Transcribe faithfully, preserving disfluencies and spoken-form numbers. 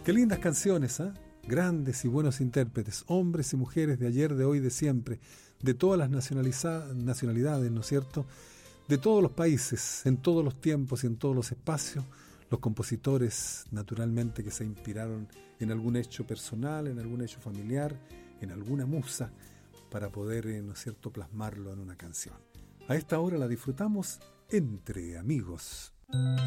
Qué lindas canciones, ¿eh? Grandes y buenos intérpretes, hombres y mujeres de ayer, de hoy, de siempre, de todas las nacionalidades, ¿no es cierto? De todos los países, en todos los tiempos y en todos los espacios, los compositores, naturalmente, que se inspiraron en algún hecho personal, en algún hecho familiar, en alguna musa, para poder, ¿no es cierto?, plasmarlo en una canción. A esta hora la disfrutamos entre amigos.